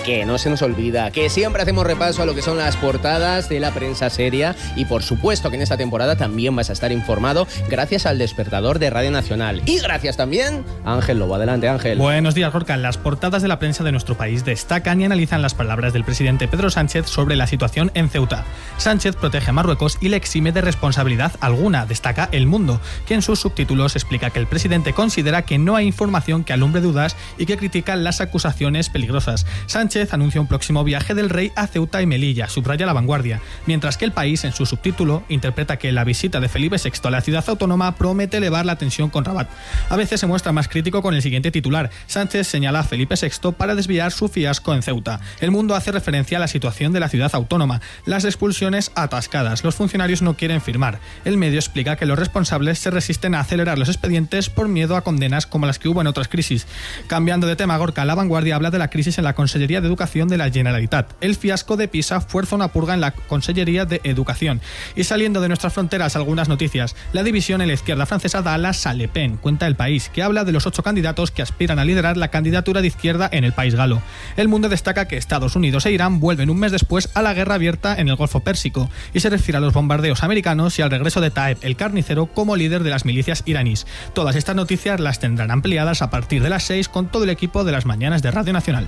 que no se nos olvida, que siempre hacemos repaso a lo que son las portadas de la prensa seria y por supuesto que en esta temporada también vas a estar informado gracias al Despertador de Radio Nacional y gracias también a Ángel Lobo. Adelante, Ángel. Buenos días, Gorka. Las portadas de la prensa de nuestro país destacan y analizan las palabras del presidente Pedro Sánchez sobre la situación en Ceuta. Sánchez protege a Marruecos y le exime de responsabilidad alguna, destaca El Mundo, que en sus subtítulos explica que el presidente considera que no hay información que alumbre dudas y que critica las acusaciones peligrosas. Sánchez anuncia un próximo viaje del rey a Ceuta y Melilla, subraya La Vanguardia, mientras que El País, en su subtítulo, interpreta que la visita de Felipe VI a la ciudad autónoma promete elevar la tensión con Rabat. A veces se muestra más crítico con el siguiente titular. Sánchez señala a Felipe VI para desviar su fiasco en Ceuta. El Mundo hace referencia a la situación de la ciudad autónoma, las expulsiones atascadas, los funcionarios no quieren firmar. El medio explica que los responsables se resisten a acelerar los expedientes por miedo a condenas como las que hubo en otras crisis. Cambiando de tema, Gorka, La Vanguardia habla de la crisis en la Consellería de Educación de la Generalitat. El fiasco de Pisa fuerza una purga en la Consellería de Educación. Y saliendo de nuestras fronteras, algunas noticias. La división en la izquierda francesa da alas a Le Pen, cuenta El País, que habla de los 8 candidatos que aspiran a liderar la candidatura de izquierda en el país galo. El Mundo destaca que Estados Unidos e Irán vuelven un mes después a la guerra abierta en el Golfo Pérsico y se refiere a los bombardeos americanos y al regreso de Taeb el Carnicero como líder de las milicias iraníes. Todas estas noticias las tendrán ampliadas a partir de las 6 con todo el equipo de las mañanas de Radio Nacional.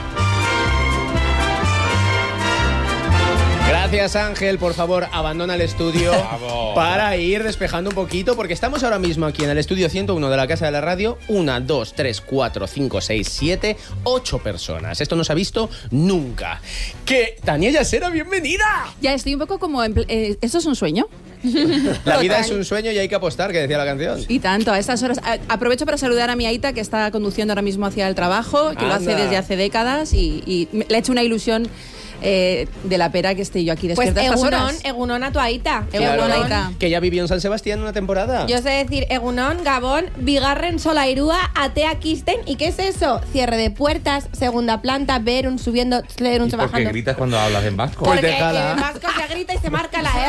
Gracias, Ángel. Por favor, abandona el estudio para ir despejando un poquito, porque estamos ahora mismo aquí en el estudio 101 de la Casa de la Radio. 1, 2, 3, 4, 5, 6, 7, 8 personas. Esto no se ha visto nunca. ¿Qué? Tania Yasera, bienvenida. Ya estoy un poco como... ¿Esto es un sueño? La vida es un sueño y hay que apostar, que decía la canción. Y tanto, a estas horas. Aprovecho para saludar a mi Aita, que está conduciendo ahora mismo hacia el trabajo, que lo hace desde hace décadas y le ha hecho una ilusión de la pera que esté yo aquí despierta. Pues Egunon a tu Aita. Claro, Egunon Aita. Que ya vivió en San Sebastián una temporada. Yo sé decir Egunon, Gabón, Bigarren, Solairúa, Atea, Kisten. ¿Y qué es eso? Cierre de puertas, segunda planta, Verun subiendo, Lerun bajando. ¿Por qué gritas cuando hablas en vasco? Porque en vasco se grita y se marca la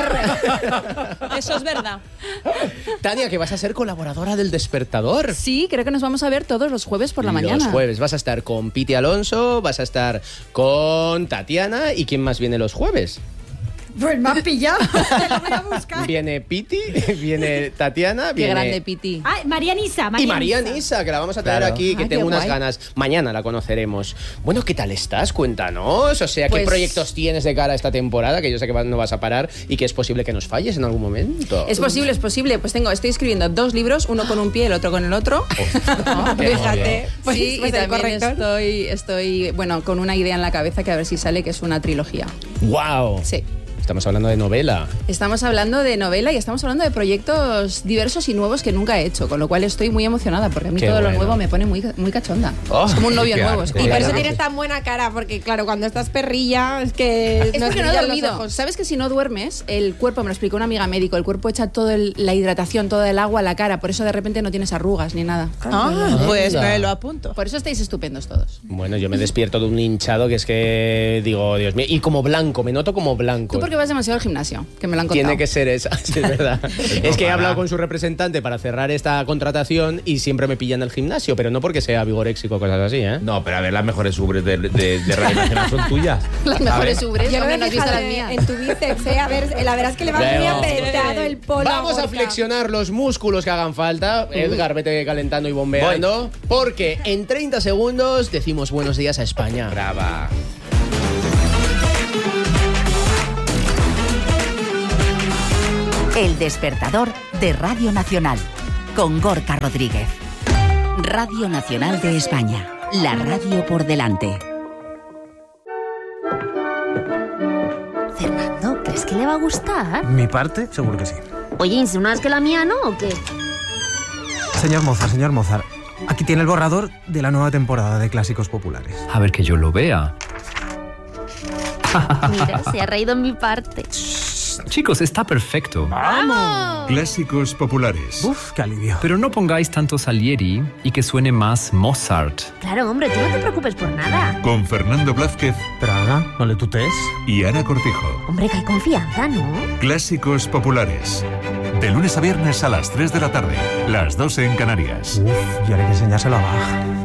R. Eso es verdad. Tania, que vas a ser colaboradora del Despertador. Sí, creo que nos vamos a ver todos los jueves por la mañana. Los jueves vas a estar con Piti Alonso, vas a estar con Tatiana. ¿Y quién más viene los jueves? Pues me has pillado. Te lo voy a buscar. Viene Piti, viene Tatiana, Qué viene... grande Piti. Ay, María Nisa. Y María Nisa, que la vamos a traer aquí, que tengo unas ganas. Mañana la conoceremos. Bueno, ¿qué tal estás? Cuéntanos. O sea, ¿qué proyectos tienes de cara a esta temporada? Que yo sé que no vas a parar y que es posible que nos falles en algún momento. Es posible. Pues estoy escribiendo 2 libros, uno con un pie, el otro con el otro. ¿No? Fíjate. Pues, sí, y también estoy con una idea en la cabeza que a ver si sale, que es una trilogía. ¡Wow! Sí. Estamos hablando de novela. Estamos hablando de novela y estamos hablando de proyectos diversos y nuevos que nunca he hecho, con lo cual estoy muy emocionada, porque a mí todo lo nuevo me pone muy, muy cachonda. Es como un novio nuevo. Y por eso tienes tan buena cara, porque claro, cuando estás perrilla es que... Es porque no he dormido. ¿Sabes que si no duermes, el cuerpo, me lo explicó una amiga médico, el cuerpo echa toda la hidratación, todo el agua a la cara, por eso de repente no tienes arrugas ni nada. Pues me lo apunto. Por eso estáis estupendos todos. Bueno, yo me despierto de un hinchado que es que digo, Dios mío, y como blanco, me noto como blanco. Tú porque vas demasiado al gimnasio, que me lo han contado. Tiene que ser esa, sí, es verdad. Es que he hablado con su representante para cerrar esta contratación y siempre me pillan el gimnasio, pero no porque sea vigoréxico o cosas así, ¿eh? No, pero a ver, las mejores ubres de Radio Nacional son tuyas. Las mejores ubres, yo hombre, no has visto las mías. en tu bíceps, a ver, la verdad es que le va muy apretado el polo. Vamos a flexionar los músculos que hagan falta. Edgar, vete calentando y bombeando. Porque en 30 segundos decimos buenos días a España. Brava. El Despertador de Radio Nacional, con Gorka Rodríguez. Radio Nacional de España, la radio por delante. Fernando, ¿crees que le va a gustar? ¿Mi parte? Seguro que sí. Oye, ¿insinúas que la mía no o qué? Señor Mozart, aquí tiene el borrador de la nueva temporada de Clásicos Populares. A ver que yo lo vea. Mira, se ha reído en mi parte. Chicos, está perfecto. ¡Vamos! Clásicos Populares. Uf, qué alivio. Pero no pongáis tanto Salieri y que suene más Mozart. Claro, hombre, tú no te preocupes por nada. Con Fernando Blázquez. Pero Ana, no le tutees. Y Ana Cortijo. Hombre, que hay confianza, ¿no? Clásicos Populares. De lunes a viernes a las 3 de la tarde. Las 2 en Canarias. Uf, y ahora hay que enseñárselo a Bach.